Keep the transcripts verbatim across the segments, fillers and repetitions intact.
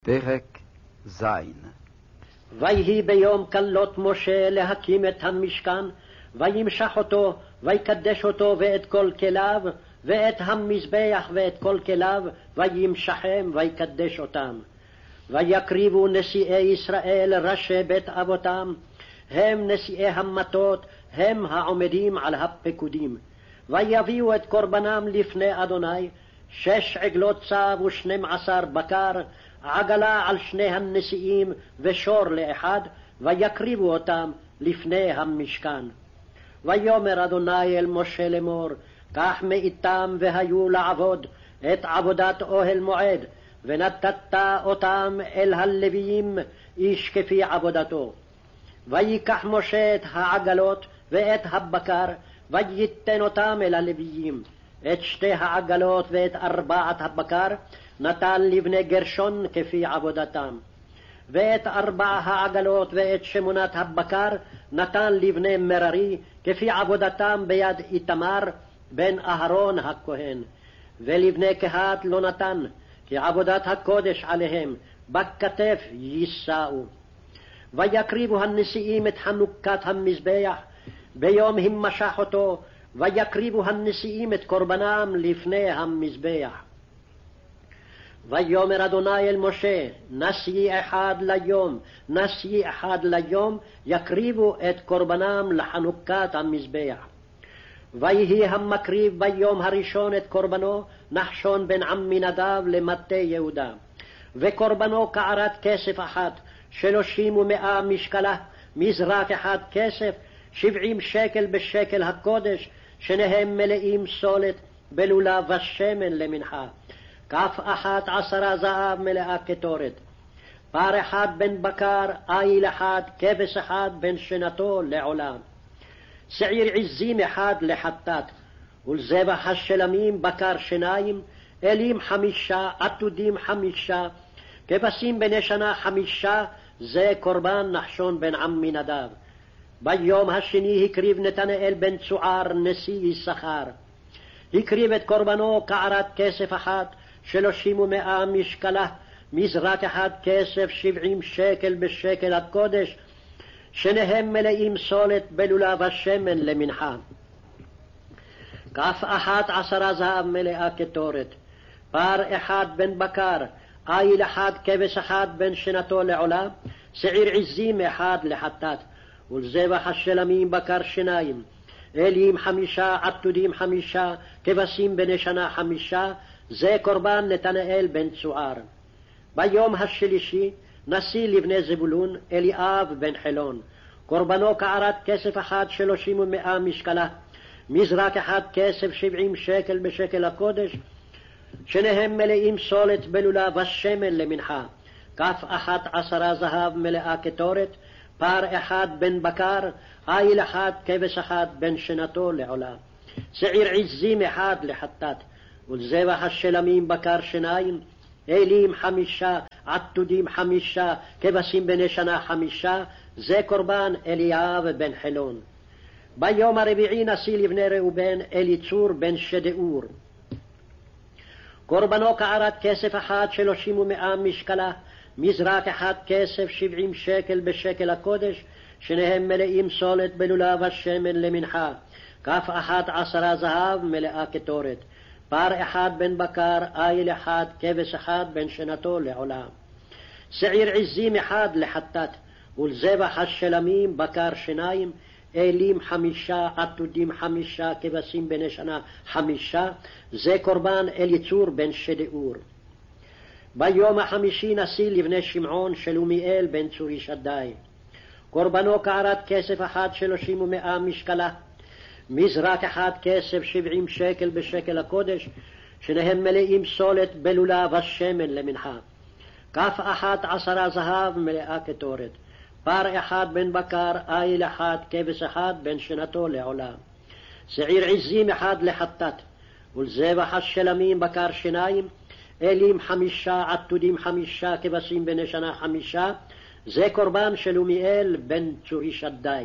פרק ז'. ויהי ביום כלות משה להקים את המשכן, וימשח אותו, ויקדש אותו ואת כל כליו, ואת המזבח ואת כל כליו, וימשחם ויקדש אותם. ויקריבו נשיאי ישראל ראשי בית אבותם, הם נשיאי המטות, הם העומדים על הפקודים. ויביאו את קורבנם לפני אדוני, שש עגלות צב ושנים עשר בקר, עגלה על שני הנשיאים ושור לאחד, ויקריבו אותם לפני המשכן. ויאמר אדוני אל משה לאמור, קח מאיתם והיו לעבוד את עבודת אוהל מועד, ונתת אותם אל הלוויים איש כפי עבודתו. ויקח משה את העגלות ואת הבקר, וייתן אותם אל הלוויים. את שתי העגלות ואת ארבעת הבקר נתן לבני גרשון כפי עבודתם, ואת ארבע העגלות ואת שמונת הבקר נתן לבני מררי כפי עבודתם ביד איתמר בן אהרון הכהן. ולבני קהת לא נתן, כי עבודת הקודש עליהם בכתף יישאו. ויקריבו הנשיאים את חנוכת המזבח ביום המשך אותו, ויקריבו הנשיאים את קורבנם לפני המזבח. ויאמר אדוני אל משה, נשיא אחד ליום, נשיא אחד ליום, יקריבו את קורבנם לחנוכת המזבח. ויהי המקריב ביום הראשון את קורבנו נחשון בן עמינדב למטה יהודה, וקורבנו קערת כסף אחת, שלושים ומאה משקלה, מזרק אחד כסף, שבעים שקל בשקל הקודש, שניהם מלאים סולת בלולה ושמן למנחה. כף אחת עשרה זהב מלאה קטורת, פר אחד בן בקר, איל אחד, כבש אחד בן שנתו לעולם, שעיר עזים אחד לחטאת, ולזבח השלמים בקר שניים, אלים חמישה, עתודים חמישה, כבשים בני שנה חמישה, זה קורבן נחשון בן עמינדב. ביום השני הקריב נתנאל בן צוער נשיא יששכר, הקריב את קורבנו קערת כסף אחת, שלושים ומאה משקלה, מזרק אחד כסף, שבעים שקל בשקל הקודש, שניהם מלאים סולת בלולה ושמן למנחה. כף אחת עשרה זהב מלאה קטורת, פר אחד בן בקר, איל אחד, כבש אחד בן שנתו לעולה, שעיר עזים אחד לחטאת, ולזבח השלמים בקר שניים, אלים חמישה, עתודים חמישה, כבשים בני שנה חמישה, זה קורבן נתנאל בן צוער. ביום השלישי נשיא לבני זבולון אליאב בן חילון, קורבנו קערת כסף אחד, שלושים ומאה משקלה, מזרק אחד כסף, שבעים שקל בשקל הקודש, שניהם מלאים סולת בלולה ושמן למנחה. כף אחת עשרה זהב מלאה קטורת, פר אחד בן בקר, איל אחד, כבש אחד בן שנתו לעולה, שעיר עזים אחד לחטאת, ולזבח השלמים בקר שניים, אלים חמישה, עתודים חמישה, כבשים בני שנה חמישה, זה קורבן אליאב בן חילון. ביום הרביעי נשיא לבני ראובן אליצור בן שדאור, קורבנו קערת כסף אחד, שלושים ומאה משקלה, מזרק אחד כסף, שבעים שקל בשקל הקודש, שניהם מלאים סולת בלולה ושמן למנחה. כף אחת עשרה זהב מלאה קטורת, פר אחד בן בקר, איל אחד, כבש אחד בן שנתו לעולה, שעיר עזים אחד לחטאת, ולזבח השלמים בקר שניים, אלים חמישה, עתודים חמישה, כבשים בני שנה חמישה, זה קורבן אליצור בן שדאור. ביום החמישי נשיא לבני שמעון שלומיאל בן צורי שדי, קורבנו קערת כסף אחד, שלושים ומאה משקלה, מזרק אחד כסף, שבעים שקל בשקל הקודש, שניהם מלאים סולת בלולה ושמן למנחה. כף אחת עשרה זהב מלאה קטורת, פר אחד בן בקר, איל אחד, כבש אחד בן שנתו לעולה, שעיר עזים אחד לחטאת, ולזבח השלמים בקר שניים, אלים חמישה, עתודים חמישה, כבשים בני שנה חמישה, זה קורבן שלומיאל בן צורי שדי.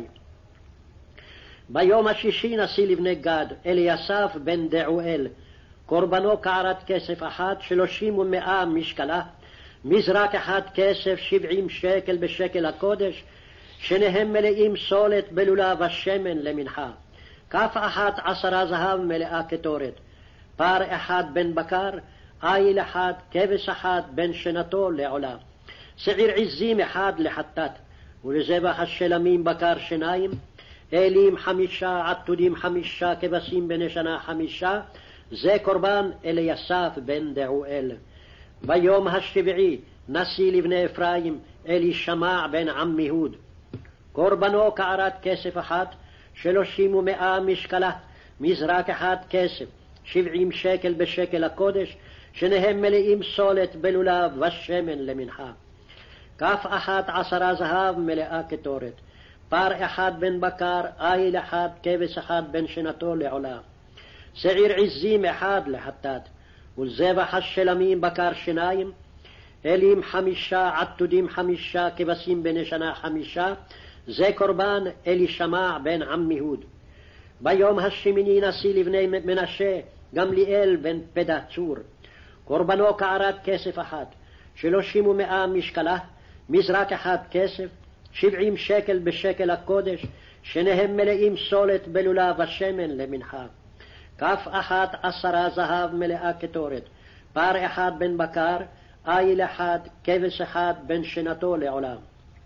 ביום השישי נשיא לבני גד אליסף בן דעואל, קורבנו קערת כסף אחת, שלושים ומאה משקלה, מזרק אחד כסף שבעים שקל בשקל הקודש, שניהם מלאים סולת בלולב השמן למנחה. כף אחת עשרה זהב מלאה קטורת, פר אחד בן בקר, איל אחד, כבש אחד בן שנתו לעולה, שעיר עזים אחד לחטאת, ולזבח השלמים בקר שניים, אלים חמישה, עתודים חמישה, כבשים בני שנה חמישה, זה קורבן אליסף בן דעואל. ביום השביעי נשיא לבני אפרים אלישמע בן עמיהוד, קורבנו קערת כסף אחת, שלושים ומאה משקלה, מזרק אחד כסף, שבעים שקל בשקל הקודש, שניהם מלאים סולת בלולב ושמן למנחה. כף אחת עשרה זהב מלאה קטורת, פר אחד בן בקר, איל אחד, כבש אחד בן שנתו לעולה, שעיר עזים אחד לחטאת, ולזבח השלמים בקר שניים, אלים חמישה, עתודים חמישה, כבשים בני שנה חמישה, זה קורבן אלישמע בן עמיהוד. ביום השמיני נשיא לבני מנשה גמליאל בן פדצור, קורבנו קערת כסף אחת, שלושים ומאה משקלה, מזרק אחד כסף, שבעים שקל בשקל הקודש, שניהם מלאים סולת בלולב השמן למנחה. כף אחת עשרה זהב מלאה קטורת, פר אחד בן בקר, איל אחד, כבש אחד בן שנתו לעולם,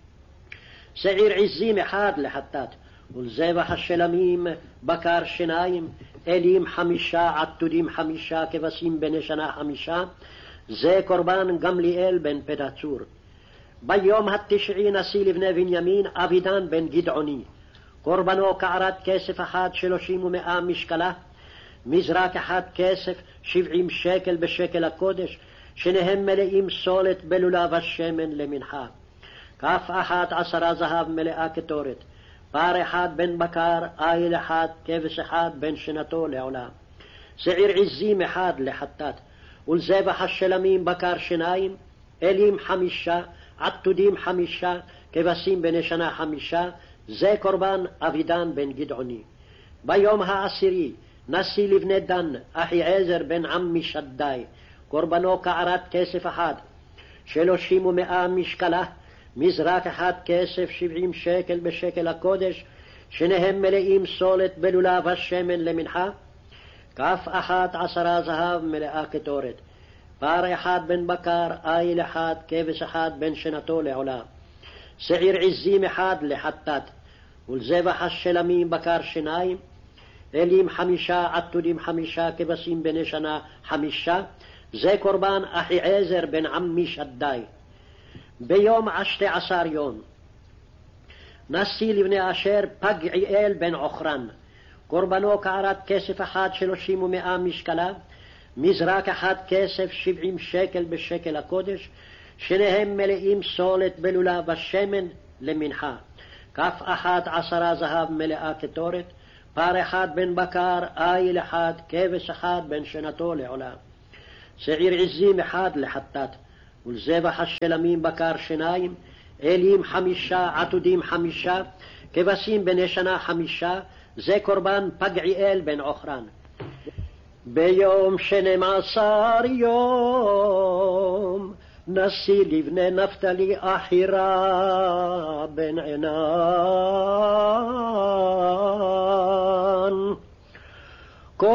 שעיר עזים אחד לחטאת, ולזבח השלמים בקר שניים, אלים חמישה, עתודים חמישה, כבשים בני שנה חמישה, זה קורבן גמליאל בן פדצור. ביום התשעי נשיא לבני בנימין אבידן בן גדעוני, קורבנו קערת כסף אחד, שלושים ומאה משקלה, מזרק אחד כסף, שבעים שקל בשקל הקודש, שניהם מלאים סולת בלולב השמן למנחה. כף אחת עשרה זהב מלאה קטורת, פר אחד בן בקר, איל אחד, כבש אחד בן שנתו לעולה, שעיר עזים אחד לחטאת, ולזבח השלמים בקר שניים, אלים חמישה, עתודים חמישה, כבשים בני שנה חמישה, זה קורבן אבידן בן גדעוני. ביום העשירי נשיא לבני דן אחיעזר בן עמי שדי, קורבנו קערת כסף אחד, שלושים ומאה משקלה, מזרק אחד כסף, שבעים שקל בשקל הקודש, שניהם מלאים סולת בלולב השמן למנחה. כף אחת עשרה זהב מלאה קטורת, פר אחד בן בקר, איל אחד, כבש אחד בן שנתו לעולה, שעיר עזים אחד לחטאת, ולזבח השלמים בקר שניים, אלים חמישה, עתודים חמישה, כבשים בני שנה חמישה, זה קורבן אחיעזר בן עמי שדי. ביום עשתי עשר יום נשיא לבני אשר פגעיאל בן עוכרן, קורבנו קערת כסף אחד, שלושים ומאה משקלה, מזרק אחד כסף, שבעים שקל בשקל הקודש, שניהם מלאים סולת בלולב השמן למנחה. כף אחת עשרה זהב מלאה קטורת, פר אחד בן בקר, איל אחד, כבש אחד בן שנתו לעולה, שעיר עזים אחד לחטאת, ולזבח השלמים בקר שניים, אלים חמישה, עתודים חמישה, כבשים בני שנה חמישה, זה קורבן פגעיאל בן עוכרן. ביום שנים עשר יום נשיא לבני נפתלי אחירה בן עינן,